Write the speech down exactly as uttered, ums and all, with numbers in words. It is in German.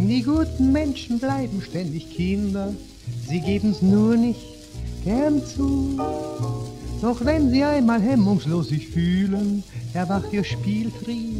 Die guten Menschen bleiben ständig Kinder, sie geben's nur nicht gern zu. Doch wenn sie einmal hemmungslos sich fühlen, erwacht ihr Spieltrieb